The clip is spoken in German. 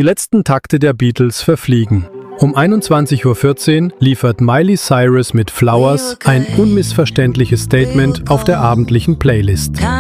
Die letzten Takte der Beatles verfliegen. Um 21:14 Uhr liefert Miley Cyrus mit Flowers ein unmissverständliches Statement auf der abendlichen Playlist.